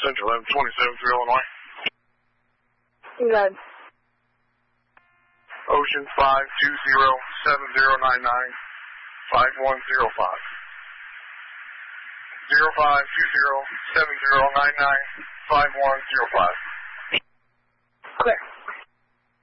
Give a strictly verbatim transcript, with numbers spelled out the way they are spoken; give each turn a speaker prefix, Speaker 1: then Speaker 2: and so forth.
Speaker 1: Central eleven twenty-seven through Illinois.
Speaker 2: Good.
Speaker 1: Ocean five two zero seven zero nine nine five one zero five. Zero five two zero seven zero nine nine five one zero five.
Speaker 2: Clear.